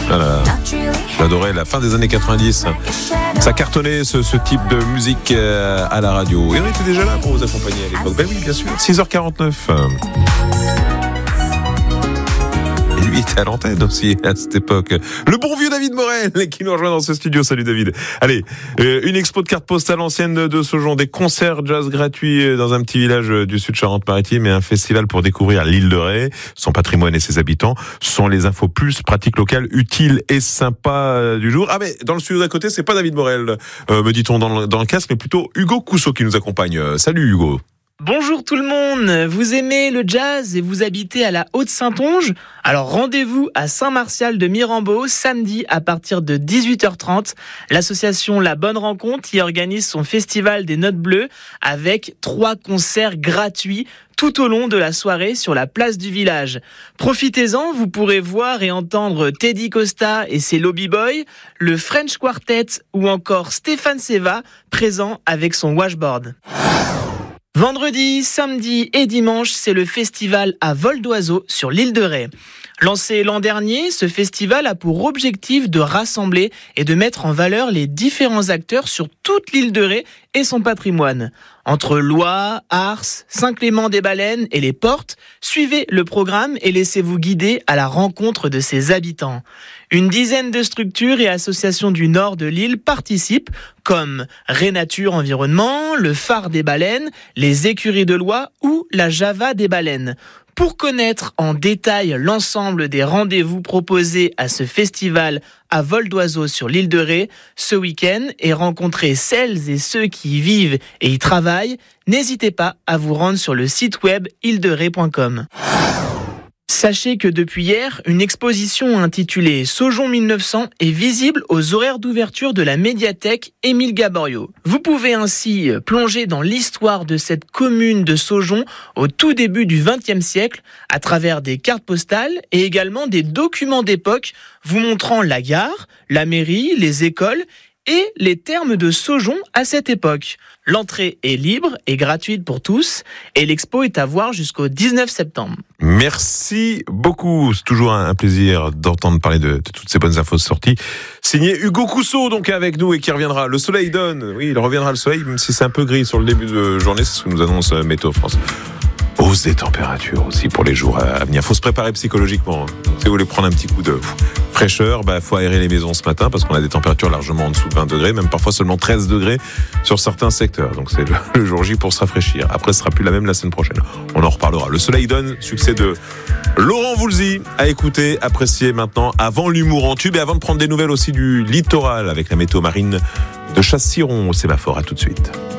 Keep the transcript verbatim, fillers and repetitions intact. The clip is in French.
Voilà. J'adorais la fin des années quatre-vingt-dix. Ça cartonnait ce, ce type de musique à la radio. Et on était déjà là pour vous accompagner à l'époque. Ben oui, bien sûr. six heures quarante-neuf. Et lui était à l'antenne aussi à cette époque. Le bon vieux David Morel qui nous rejoint dans ce studio. Salut David. Allez, euh, une expo de cartes postales anciennes de, de Saujon, des concerts jazz gratuits dans un petit village du sud Charente-Maritime et un festival pour découvrir l'île de Ré, son patrimoine et ses habitants. Ce sont les infos plus pratiques locales, utiles et sympas du jour. Ah mais dans le studio d'à côté, c'est pas David Morel, euh, me dit-on dans le, dans le casque, mais plutôt Hugo Cousseau qui nous accompagne. Salut Hugo. Bonjour tout le monde, vous aimez le jazz et vous habitez à la Haute-Saintonge ? Alors rendez-vous à Saint-Martial de Mirambeau samedi à partir de dix-huit heures trente. L'association La Bonne Rencontre y organise son festival des Notes Bleues avec trois concerts gratuits tout au long de la soirée sur la place du village. Profitez-en, vous pourrez voir et entendre Teddy Costa et ses Lobby Boys, le French Quartet ou encore Stéphane Seva présent avec son washboard. Vendredi, samedi et dimanche, c'est le festival à vol d'oiseau sur l'île de Ré. Lancé l'an dernier, ce festival a pour objectif de rassembler et de mettre en valeur les différents acteurs sur toute l'île de Ré et son patrimoine. Entre Loie, Ars, Saint-Clément-des-Baleines et les Portes, suivez le programme et laissez-vous guider à la rencontre de ses habitants. Une dizaine de structures et associations du nord de l'île participent, comme Ré Nature Environnement, le Phare des Baleines, les Écuries de Loie ou la Java des Baleines. Pour connaître en détail l'ensemble des rendez-vous proposés à ce festival à vol d'oiseau sur l'île de Ré ce week-end et rencontrer celles et ceux qui y vivent et y travaillent, n'hésitez pas à vous rendre sur le site web île de ré point com. Sachez que depuis hier, une exposition intitulée Saujon mille neuf cents est visible aux horaires d'ouverture de la médiathèque Émile Gaboriau. Vous pouvez ainsi plonger dans l'histoire de cette commune de Saujon au tout début du vingtième siècle à travers des cartes postales et également des documents d'époque vous montrant la gare, la mairie, les écoles et les termes de Saujon à cette époque. L'entrée est libre et gratuite pour tous et l'expo est à voir jusqu'au dix-neuf septembre. Merci beaucoup. C'est toujours un plaisir d'entendre parler de, de toutes ces bonnes infos sorties. Signé Hugo Cousseau, donc, avec nous et qui reviendra. Le soleil donne. Oui, il reviendra le soleil, même si c'est un peu gris sur le début de journée. C'est ce que nous annonce Météo France. Hausse des températures aussi pour les jours à venir. Faut se préparer psychologiquement. Si vous voulez prendre un petit coup de fraîcheur, bah, faut aérer les maisons ce matin parce qu'on a des températures largement en dessous de vingt degrés, même parfois seulement treize degrés sur certains secteurs. Donc c'est le, le jour J pour se rafraîchir. Après, ce sera plus la même la semaine prochaine. On en reparlera. Le soleil donne, succès de Laurent Voulzy à écouter, apprécier maintenant avant l'humour en tube et avant de prendre des nouvelles aussi du littoral avec la météo marine de Chassiron au sémaphore. À tout de suite.